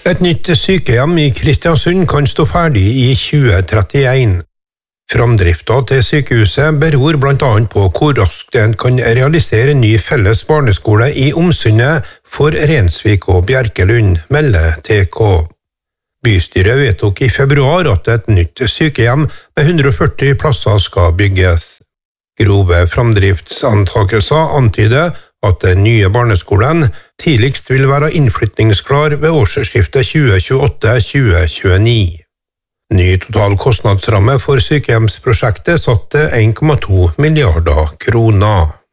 Et nytt sykehjem i Kristiansund kan stå ferdig i 2031. Framdriften til sykehuset beror blant annet på hvor raskt en kan realisere en ny felles barneskole i Omsundet for Rensvik og Bjerkelund, melder TK. Bystyret vedtok i februar at et nytt sykehjem med 140 plasser skal bygges. Grove framdriftsantakelser antyder at den nye barneskolen tidligst vil være innflytningsklar ved årsskiftet 2028-2029. Ny total kostnadsramme for sykehjemsprosjektet satt til 1,2 milliarder kroner.